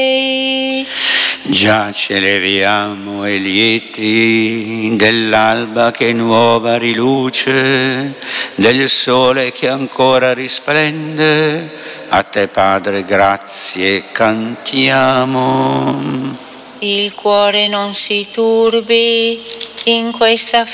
Già celebriamo e lieti dell'alba che nuova riluce, del sole che ancora risplende, a te Padre grazie cantiamo. Il cuore non si turbi in questa